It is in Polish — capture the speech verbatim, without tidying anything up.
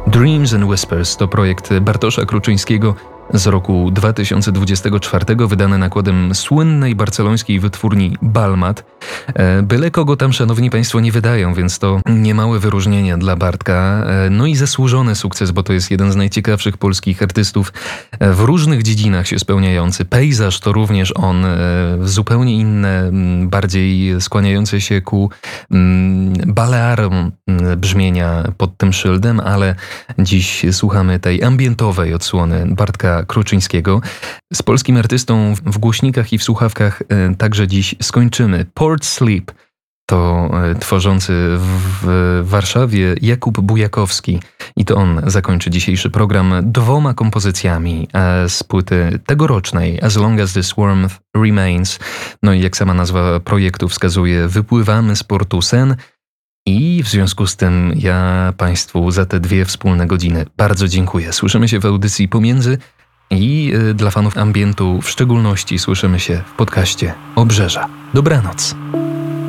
Dreams and Whispers to projekt Bartosza Kruczyńskiego z roku dwa tysiące dwudziestego czwartego, wydany nakładem słynnej barcelońskiej wytwórni Balmat. Byle kogo tam, szanowni państwo, nie wydają, więc to niemałe wyróżnienie dla Bartka. No i zasłużony sukces, bo to jest jeden z najciekawszych polskich artystów w różnych dziedzinach się spełniający. Pejzaż to również on, zupełnie inne, bardziej skłaniające się ku balearom brzmienia pod tym szyldem, ale dziś słuchamy tej ambientowej odsłony Bartka Kruczyńskiego. Z polskim artystą w głośnikach i w słuchawkach także dziś skończymy. Port Sleep to tworzący w Warszawie Jakub Bujakowski i to on zakończy dzisiejszy program dwoma kompozycjami z płyty tegorocznej As Long As This Warmth Remains. No i jak sama nazwa projektu wskazuje, wypływamy z portu Sen. I w związku z tym ja Państwu za te dwie wspólne godziny bardzo dziękuję. Słyszymy się w audycji Pomiędzy i dla fanów ambientu w szczególności słyszymy się w podcaście Obrzeża. Dobranoc.